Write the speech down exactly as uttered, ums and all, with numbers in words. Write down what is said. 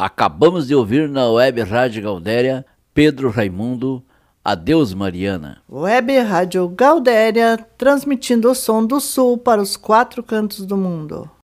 Acabamos de ouvir na Web Rádio Gaudéria, Pedro Raimundo, Adeus Mariana. Web Rádio Gaudéria, transmitindo o som do Sul para os quatro cantos do mundo.